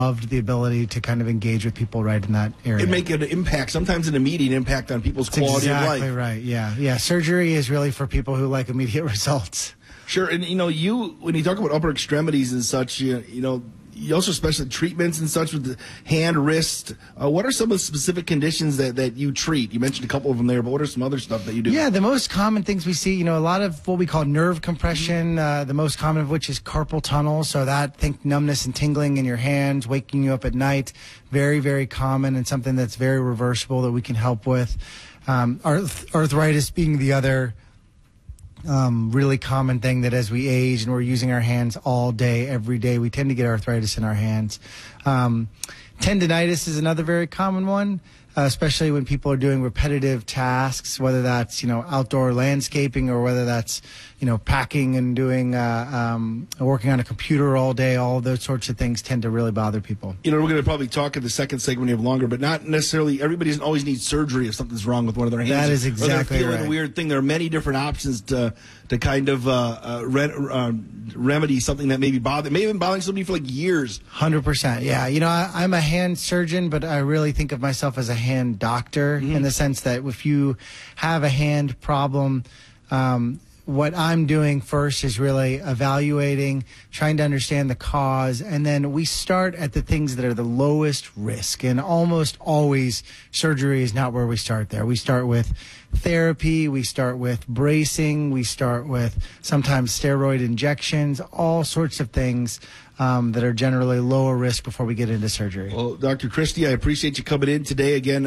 loved the ability to kind of engage with people right in that area. It make an impact, sometimes an immediate impact on people's quality of life. Exactly right, yeah. Surgery is really for people who like immediate results. Sure, and when you talk about upper extremities and such, you also special treatments and such with the hand, wrist. What are some of the specific conditions that you treat? You mentioned a couple of them there, but what are some other stuff that you do? Yeah, the most common things we see, a lot of what we call nerve compression, the most common of which is carpal tunnel. So think numbness and tingling in your hands, waking you up at night. Very, very common and something that's very reversible that we can help with. Arthritis being the other really common thing that as we age and we're using our hands all day, every day, we tend to get arthritis in our hands. Tendinitis is another very common one, especially when people are doing repetitive tasks, whether that's, outdoor landscaping or whether that's, packing and doing, working on a computer all day. All of those sorts of things tend to really bother people. We're going to probably talk in the second segment if longer, but not necessarily everybody doesn't always need surgery if something's wrong with one of their hands. That is exactly or they're feeling right. a weird thing. There are many different options to kind of remedy something that may have been bothering somebody for like years. 100%. Yeah. I'm a hand surgeon, but I really think of myself as a hand doctor in the sense that if you have a hand problem, what I'm doing first is really evaluating, trying to understand the cause, and then we start at the things that are the lowest risk. And almost always surgery is not where we start there. We start with therapy, we start with bracing, we start with sometimes steroid injections, all sorts of things that are generally lower risk before we get into surgery. Well, Dr. Christie, I appreciate you coming in today. Again,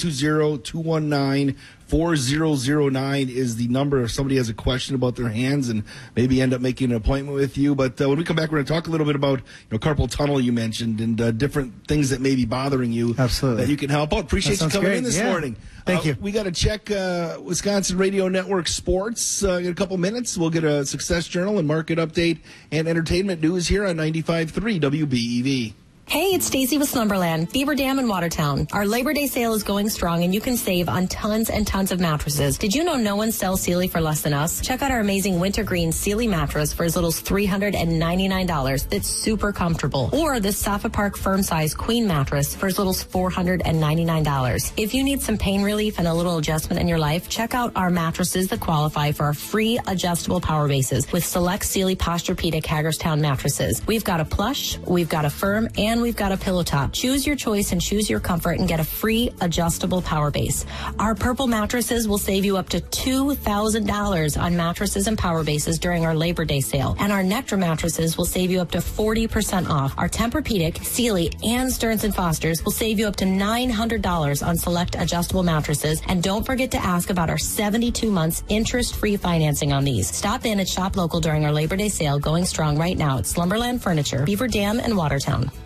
920-219-4009 is the number if somebody has a question about their hands and maybe end up making an appointment with you. But when we come back, we're going to talk a little bit about carpal tunnel you mentioned and different things that may be bothering you. Absolutely. That you can help out. Appreciate you coming in this morning. Thank you. We got to check Wisconsin Radio Network Sports in a couple minutes. We'll get a Success Journal and market update and entertainment news here on 95.3 WBEV. Hey, it's Stacy with Slumberland, Beaver Dam in Watertown. Our Labor Day sale is going strong and you can save on tons and tons of mattresses. Did you know no one sells Sealy for less than us? Check out our amazing wintergreen Sealy mattress for as little as $399. That's super comfortable. Or this Safa Park firm size queen mattress for as little as $499. If you need some pain relief and a little adjustment in your life, check out our mattresses that qualify for our free adjustable power bases with select Sealy Posturepedic Hagerstown mattresses. We've got a plush, we've got a firm, and we've got a pillow top. Choose your choice and choose your comfort and get a free adjustable power base. Our purple mattresses will save you up to $2,000 on mattresses and power bases during our Labor Day sale. And our Nectar mattresses will save you up to 40% off. Our Tempur-Pedic, Sealy, and Stearns & Foster's will save you up to $900 on select adjustable mattresses. And don't forget to ask about our 72 months interest-free financing on these. Stop in at Shop Local during our Labor Day sale going strong right now at Slumberland Furniture, Beaver Dam, and Watertown.